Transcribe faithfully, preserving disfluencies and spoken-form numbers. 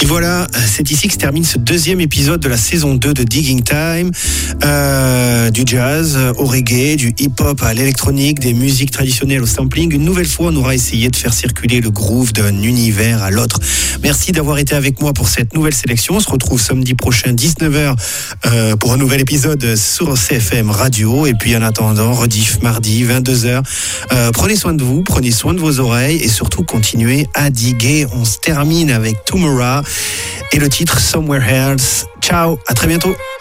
Et voilà, c'est ici que se termine ce deuxième épisode de la saison deux de Digging Time. Euh, du jazz au reggae, du hip-hop à l'électronique, des musiques traditionnelles au sampling. Une nouvelle fois, on aura essayé de faire circuler le groove d'un univers à l'autre. Merci d'avoir été avec moi pour cette nouvelle sélection. On se retrouve samedi prochain, dix-neuf heures, euh, pour un nouvel épisode sur C F M Radio. Et puis en attendant, rediff mardi, vingt-deux heures. Euh, prenez soin de vous, prenez soin de vos oreilles et surtout continuez à diguer. On se termine avec Tomorrow et le titre Somewhere Else. Ciao, à très bientôt.